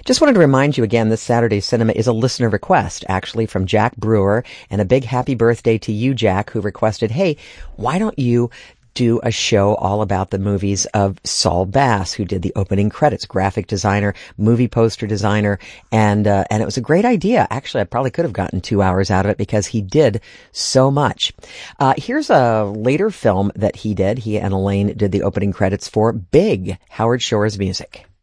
Just wanted to remind you again, this Saturday Cinema is a listener request, actually, from Jack Brewer. And a big happy birthday to you, Jack, who requested, hey, why don't you do a show all about the movies of Saul Bass, who did the opening credits, graphic designer, movie poster designer, and it was a great idea. Actually, I probably could have gotten 2 hours out of it because he did so much. Here's a later film that he did. He and Elaine did the opening credits for Big, Howard Shore's music.